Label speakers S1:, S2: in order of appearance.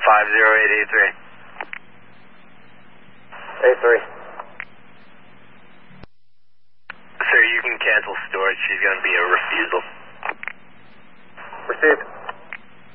S1: 50883.
S2: A3.
S1: Sir, you can cancel storage. She's going to be a refusal.
S2: Received.